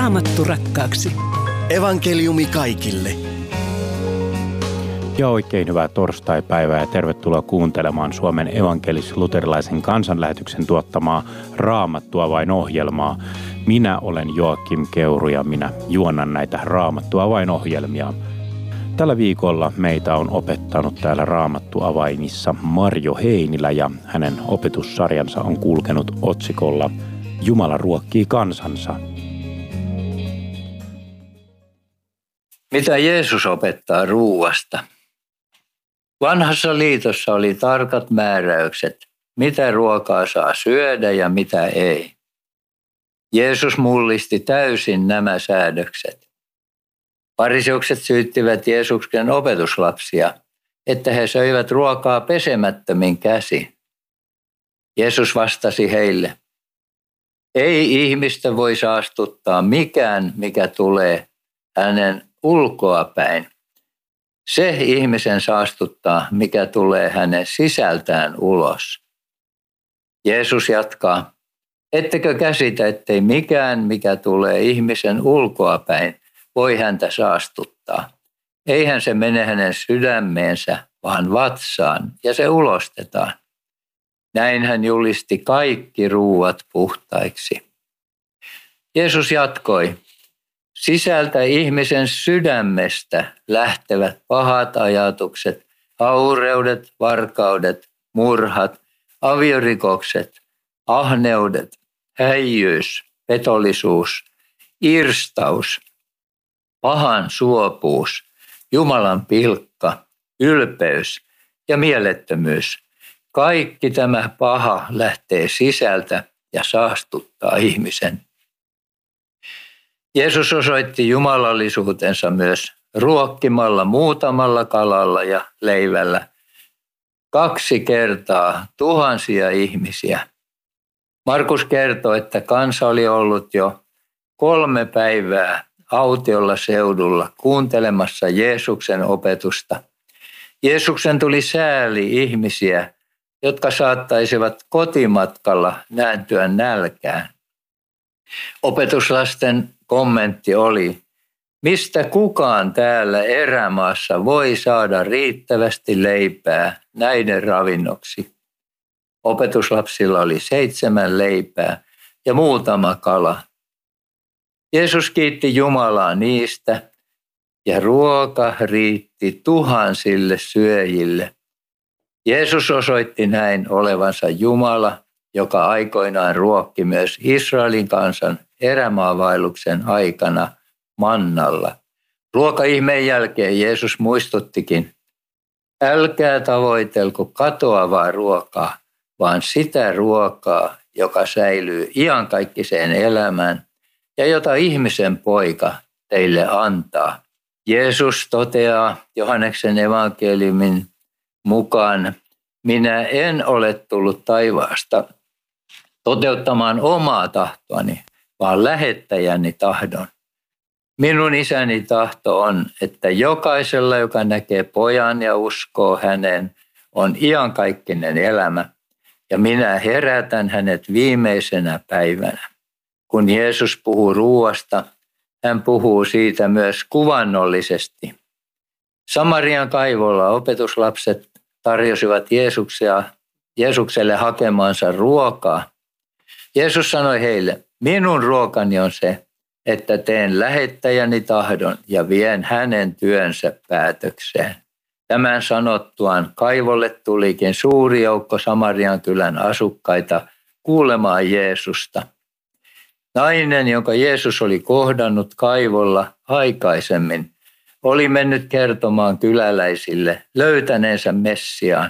Raamattu rakkaaksi. Evankeliumi kaikille. Ja oikein hyvää torstaipäivää ja tervetuloa kuuntelemaan Suomen evankelis-luterilaisen kansanlähetyksen tuottamaa Raamattua vain -ohjelmaa. Minä olen Joakim Keuru ja minä juonnan näitä Raamattua vain -ohjelmia. Tällä viikolla meitä on opettanut täällä Raamattu avaimissa Marjo Heinilä ja hänen opetussarjansa on kulkenut otsikolla Jumala ruokkii kansansa. Mitä Jeesus opettaa ruuasta? Vanhassa liitossa oli tarkat määräykset, mitä ruokaa saa syödä ja mitä ei. Jeesus mullisti täysin nämä säädökset. Fariseukset syyttivät Jeesuksen opetuslapsia, että he söivät ruokaa pesemättömin käsin. Jeesus vastasi heille, ei ihmistä voi saastuttaa mikään, mikä tulee hänen ulkoapäin. Se ihmisen saastuttaa, mikä tulee hänen sisältään ulos. Jeesus jatkaa, ettekö käsitä, ettei mikään, mikä tulee ihmisen ulkoapäin, voi häntä saastuttaa. Eihän se mene hänen sydämeensä, vaan vatsaan, ja se ulostetaan. Näin hän julisti kaikki ruuat puhtaiksi. Jeesus jatkoi, sisältä ihmisen sydämestä lähtevät pahat ajatukset, haureudet, varkaudet, murhat, aviorikokset, ahneudet, häijyys, petollisuus, irstaus, pahan suopuus, Jumalan pilkka, ylpeys ja mielettömyys. Kaikki tämä paha lähtee sisältä ja saastuttaa ihmisen. Jeesus osoitti jumalallisuutensa myös ruokkimalla muutamalla kalalla ja leivällä 2 kertaa tuhansia ihmisiä. Markus kertoo, että kansa oli ollut jo 3 päivää autiolla seudulla kuuntelemassa Jeesuksen opetusta. Jeesuksen tuli sääli ihmisiä, jotka saattaisivat kotimatkalla nääntyä nälkään. Opetuslasten kommentti oli, mistä kukaan täällä erämaassa voi saada riittävästi leipää näiden ravinnoksi. Opetuslapsilla oli 7 leipää ja muutama kala. Jeesus kiitti Jumalaa niistä ja ruoka riitti tuhansille syöjille. Jeesus osoitti näin olevansa Jumala, joka aikoinaan ruokki myös Israelin kansan erämaavaelluksen aikana mannalla. Ruokaihmeen jälkeen Jeesus muistuttikin, älkää tavoitelko katoavaa ruokaa, vaan sitä ruokaa, joka säilyy iankaikkiseen elämään ja jota ihmisen poika teille antaa. Jeesus toteaa Johanneksen evankeliumin mukaan, minä en ole tullut taivaasta toteuttamaan omaa tahtoani, vaan lähettäjäni tahdon. Minun isäni tahto on, että jokaisella, joka näkee pojan ja uskoo häneen, on iankaikkinen elämä, ja minä herätän hänet viimeisenä päivänä. Kun Jeesus puhuu ruuasta, hän puhuu siitä myös kuvannollisesti. Samarian kaivolla opetuslapset tarjosivat Jeesukselle hakemansa ruokaa. Jeesus sanoi heille, minun ruokani on se, että teen lähettäjäni tahdon ja vien hänen työnsä päätökseen. Tämän sanottuaan kaivolle tulikin suuri joukko Samarian kylän asukkaita kuulemaan Jeesusta. Nainen, jonka Jeesus oli kohdannut kaivolla aikaisemmin, oli mennyt kertomaan kyläläisille löytäneensä Messiaan.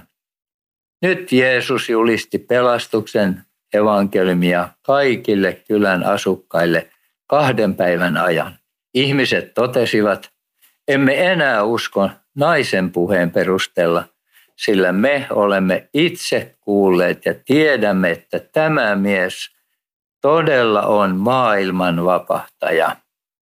Nyt Jeesus julisti pelastuksen evankeliumia kaikille kylän asukkaille 2 päivän ajan. Ihmiset totesivat, emme enää usko naisen puheen perusteella, sillä me olemme itse kuulleet ja tiedämme, että tämä mies todella on maailman vapahtaja.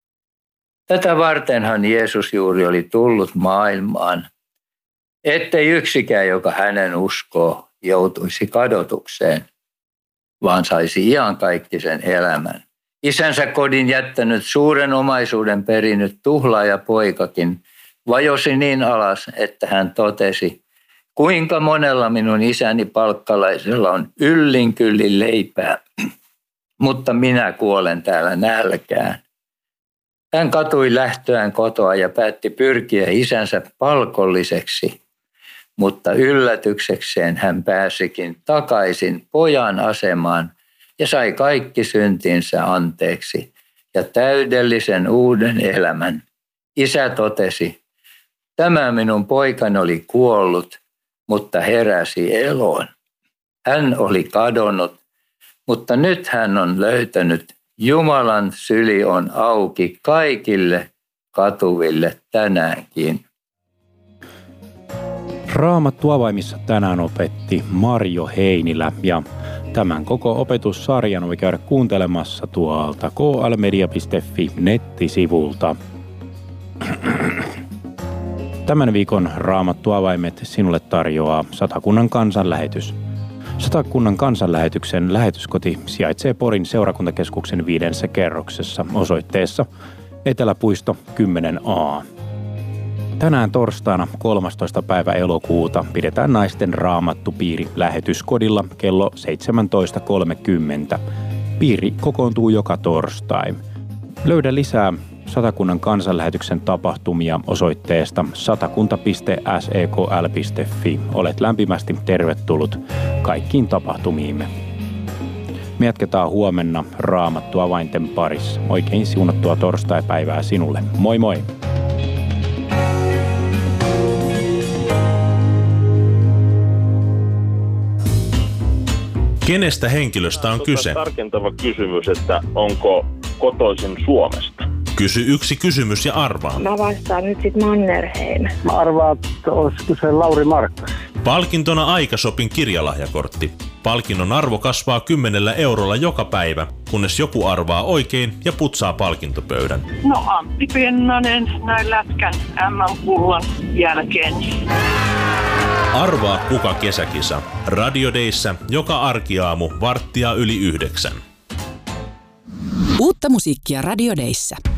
Tätä vartenhan Jeesus juuri oli tullut maailmaan, ettei yksikään, joka hänen uskoo, joutuisi kadotukseen, vaan saisi iankaikkisen elämän. Isänsä kodin jättänyt suuren omaisuuden perinyt tuhlaajapoikakin vajosi niin alas, että hän totesi, kuinka monella minun isäni palkkalaisella on yllin kyllin leipää, mutta minä kuolen täällä nälkään. Hän katui lähtöään kotoa ja päätti pyrkiä isänsä palkolliseksi, mutta yllätyksekseen hän pääsikin takaisin pojan asemaan ja sai kaikki syntinsä anteeksi ja täydellisen uuden elämän. Isä totesi, tämä minun poikani oli kuollut, mutta heräsi eloon. Hän oli kadonnut, mutta nyt hän on löytänyt. Jumalan syli on auki kaikille katuville tänäänkin. Raamattu avaimissa tänään opetti Marjo Heinilä ja tämän koko opetussarjan voi käydä kuuntelemassa tuolta klmedia.fi nettisivulta. Tämän viikon Raamattu avaimet sinulle tarjoaa Satakunnan kansanlähetys. Satakunnan kansanlähetyksen lähetyskoti sijaitsee Porin seurakuntakeskuksen 5. kerroksessa osoitteessa Eteläpuisto 10a. Tänään torstaina 13. päivä elokuuta pidetään naisten raamattupiiri lähetyskodilla kello 17.30. Piiri kokoontuu joka torstai. Löydä lisää Satakunnan kansanlähetyksen tapahtumia osoitteesta satakunta.sekl.fi. Olet lämpimästi tervetullut kaikkiin tapahtumiimme. Me jatketaan huomenna Raamattu avainten parissa. Oikein siunattua torstaipäivää sinulle. Moi moi! Kenestä henkilöstä on kyse? Tarkentava kysymys, että onko kotoisin Suomesta? Kysy yksi kysymys ja arvaa. Mä vastaan nyt sit Mannerheim. Mä arvaan, että olisiko se Lauri Markkas. Palkintona Aikashopin kirjalahjakortti. Palkinnon arvo kasvaa 10 eurolla joka päivä, kunnes joku arvaa oikein ja putsaa palkintopöydän. No Antti Pennanen näin lätkän MM-kullan jälkeen. Arvaa kuka kesäkisa. Radio Dayssä joka arkiaamu 8:45. Uutta musiikkia Radio Dayssä.